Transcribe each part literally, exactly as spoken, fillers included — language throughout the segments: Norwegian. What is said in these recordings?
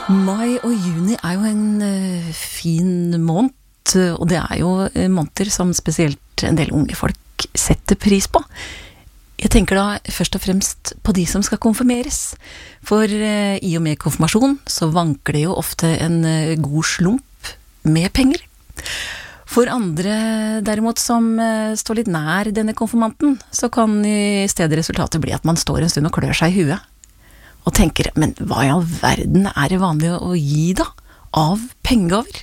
Mai og juni er jo en uh, fin måned, og det er jo uh, måneder som spesielt en del unge folk setter pris på. Jeg tenker da først og fremst på de som skal konfirmeres, for uh, i og med konfirmasjon så vanker det jo ofte en uh, god slump med penger. For andre derimot som uh, står litt nær denne konfirmanten, så kan i stedet resultatet bli at man står en stund og klør seg i huet. Og tenker, men hva i all verden er det vanlig å gi da, av pengegaver?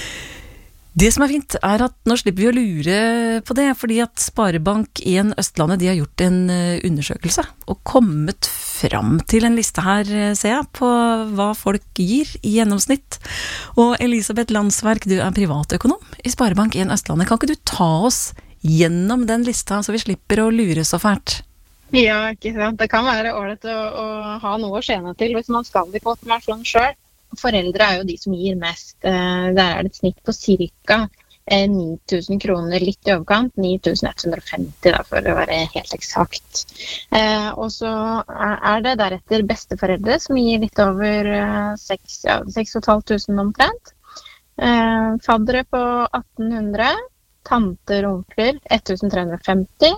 Det som er fint er at nå slipper vi å lure på det, fordi at Sparebank en Østlandet, de har gjort en undersøkelse, og kommet fram til en liste her, ser jeg, på hva folk gir i gjennomsnitt. Og Elisabeth Landsverk, du er privatøkonom i Sparebank en Østlandet. Kan ikke du ta oss gjennom den lista, så vi slipper å lure så fælt? Ja, ikke sant. Det kan være ålreit å, å ha noe å skjene til hvis man skal i konfirmasjon selv. Foreldre er jo de som gir mest. Der er det et snitt på cirka ni tusen kroner, litt i overkant, ni tusen ett hundre og femti da, for å være helt eksakt. Eh, og så er det deretter besteforeldre som gir litt over seks ja, seks og et halvt tusen omtrent. Eh, faddere på atten hundre, tanter og onkler ett tusen tre hundre og femti.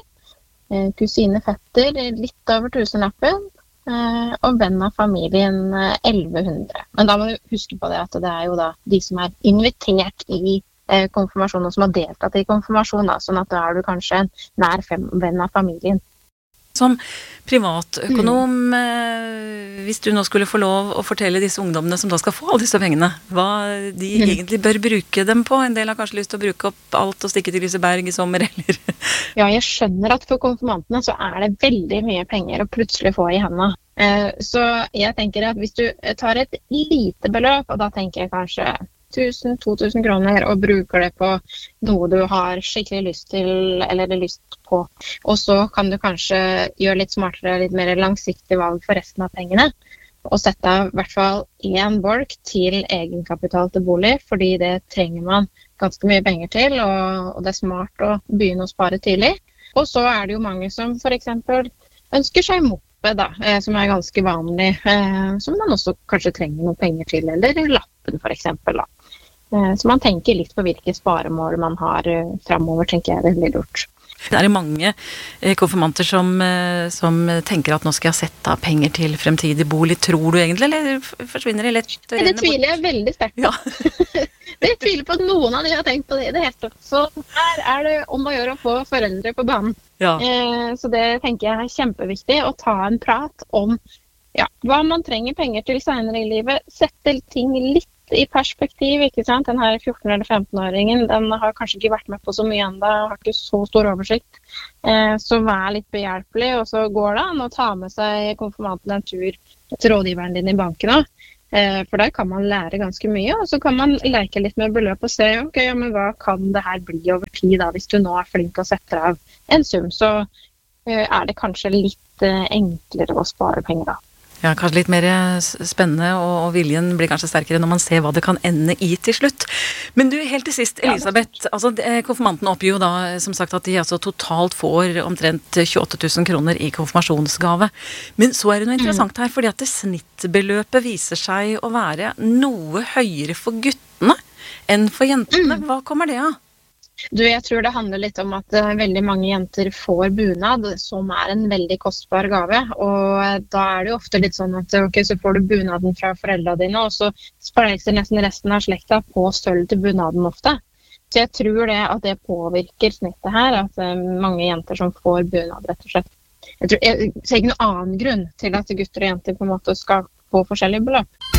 Kusine fetter litt over tusenlappen, og venn av familien elleve hundre. Men da må du huske på det at det er jo da de som er invitert i konfirmasjon og som har deltatt i konfirmasjon, da, sånn at da er du kanskje en nær fem, venn av familien. Som privatøkonom, mm. hvis du nå skulle få lov å fortelle disse ungdommene som da skal få alle disse pengene, hva de mm. egentlig bør bruke dem på? En del har kanskje lyst til å bruke opp alt og stikke til Liseberg i sommer, eller? Ja, jeg skjønner at for konfirmantene så er det veldig mye penger å plutselig få i hendene. Så jeg tenker at hvis du tar et lite beløp, og da tenker jeg kanskje tusen, to tusen kroner, og bruker det på noe du har skikkelig lyst til, eller lyst på. Og så kan du kanskje gjøre litt smartere, litt mer langsiktig valg for resten av pengene, og sette av i hvert fall en bolk til egenkapital til bolig, fordi det trenger man ganske mye penger til, og, og det er smart å begynne å spare tidlig. Og så er det jo mange som for eksempel ønsker seg moppe, da, som er ganske vanlig, som man også kanskje trenger noen penger til, eller lappen for eksempel, da. Så man tenker litt på hvilke sparemål man har fremover, tenker jeg det blir lurt. Det er mange konfirmanter som, som tenker at nå skal jeg sette av penger til fremtidig bolig. Tror du egentlig, eller forsvinner det lett? Det tviler jeg veldig sterkt på. Ja. Det tviler på at noen av de har tenkt på det i det hele tatt. Så her er det om å gjøre å få foreldre på banen. Ja. Så det tenker jeg er kjempeviktig, å ta en prat om ja, hva man trenger penger til senere i livet. Sette ting litt i perspektiv, ikke sant? Den her fjorten- eller femten-åringen, den har kanskje ikke vært med på så mye enda, har ikke så stor oversikt. Eh, så vær litt behjelpelig, og så går det an å ta med seg konfirmanten en tur til rådgiveren din i banken også. Eh, for der kan man lære ganske mye, og så kan man leke litt med beløp og se, ok, ja, men hva kan det her bli over tid da, hvis du nå er flink og setter av en sum, så eh, er det kanskje litt eh, enklere å spare penger da. Ja, kanskje litt mer spennende, og, og viljen blir kanskje sterkere når man ser hva det kan ende i til slutt. Men du, helt til sist, Elisabeth, altså, konfirmanten oppgir jo da, som sagt, at de altså totalt får omtrent tjueåtte tusen kroner i konfirmasjonsgave. Men så er det noe interessant her, fordi at det snittbeløpet viser seg å være noe høyere for guttene enn for jentene. Hva kommer det av? Du, jeg tror det handler litt om at uh, veldig mange jenter får bunad, som er en veldig kostbar gave, og uh, da er det jo ofte litt sånn at ok, så får du bunaden fra foreldrene dine, og så spleiser nesten resten av slekta på sølv til bunaden ofte. Så jeg tror det at det påvirker snittet her, at uh, mange jenter som får bunad, rett og slett. Jeg, tror, jeg ser ikke noen annen grunn til at gutter og jenter på en måte skal få forskjellige beløp.